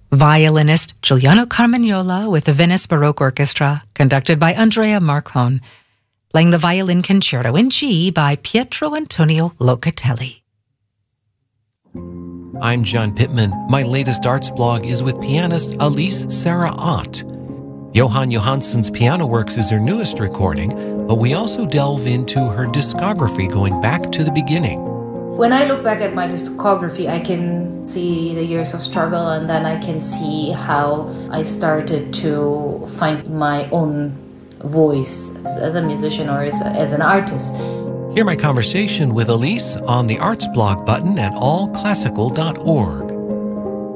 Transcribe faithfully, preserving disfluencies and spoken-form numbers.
Violinist Giuliano Carmagnola with the Venice Baroque Orchestra, conducted by Andrea Marcon, playing the Violin Concerto in G by Pietro Antonio Locatelli. I'm John Pittman. My latest arts blog is with pianist Elise Sarah Ott. Johan Johansson's Piano Works is her newest recording, but we also delve into her discography going back to the beginning. When I look back at my discography, I can see the years of struggle, and then I can see how I started to find my own voice as a musician or as, a, as an artist. Hear my conversation with Elise on the Arts blog button at all classical dot org.